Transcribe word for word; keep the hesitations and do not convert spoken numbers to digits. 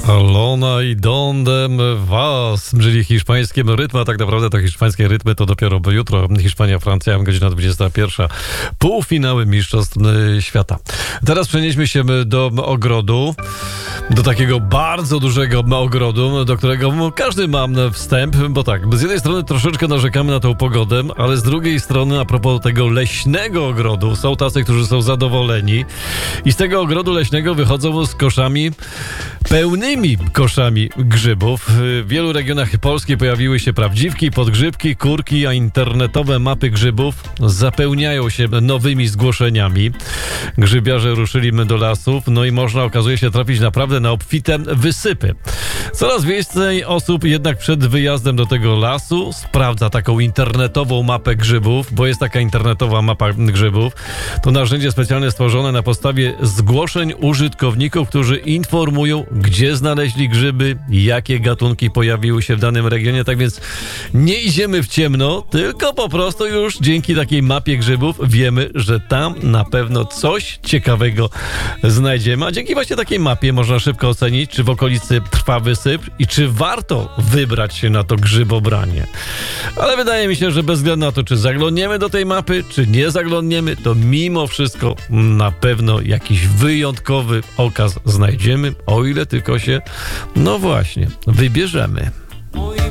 Alona i Dondem Was, czyli hiszpańskim rytm, a tak naprawdę to hiszpańskie rytmy to dopiero jutro. Hiszpania, Francja, godzina dwudziesta pierwsza. Półfinały Mistrzostw Świata. Teraz przenieśmy się do ogrodu, do takiego bardzo dużego ogrodu, do którego każdy ma wstęp, bo tak, z jednej strony troszeczkę narzekamy na tą pogodę, ale z drugiej strony a propos tego leśnego ogrodu, są tacy, którzy są zadowoleni i z tego ogrodu leśnego wychodzą z koszami, pełnymi koszami grzybów. W wielu regionach Polski pojawiły się prawdziwki, podgrzybki, kurki, a internetowe mapy grzybów zapełniają się nowymi zgłoszeniami. Grzybiarze ruszyli do lasów, no i można, okazuje się, trafić naprawdę na obfite wysypy. Coraz więcej osób jednak przed wyjazdem do tego lasu sprawdza taką internetową mapę grzybów, bo jest taka internetowa mapa grzybów. To narzędzie specjalnie stworzone na podstawie zgłoszeń użytkowników, którzy informują, gdzie znaleźli grzyby, jakie gatunki pojawiły się w danym regionie. Tak więc nie idziemy w ciemno, tylko po prostu już dzięki takiej mapie grzybów wiemy, że tam na pewno coś ciekawego znajdziemy. A dzięki właśnie takiej mapie można szybko ocenić, czy w okolicy trwa wysyp i czy warto wybrać się na to grzybobranie. Ale wydaje mi się, że bez względu na to, czy zaglądniemy do tej mapy, czy nie zaglądniemy, to mimo wszystko na pewno jakiś wyjątkowy okaz znajdziemy, o ile tylko się, no właśnie, wybierzemy.